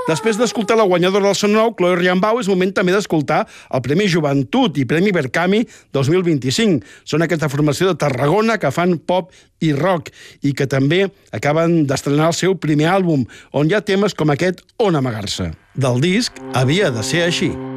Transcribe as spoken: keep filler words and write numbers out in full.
Després d'escoltar la guanyadora del Son Nou, Chloé Riambau, és moment també d'escoltar el Premi Joventut i Premi Berkami dos mil vint-i-cinc. Són aquesta formació de Tarragona que fan pop i rock i que també acaben d'estrenar el seu primer àlbum, on hi ha temes com aquest On amagar-se. Del disc Havia de ser així.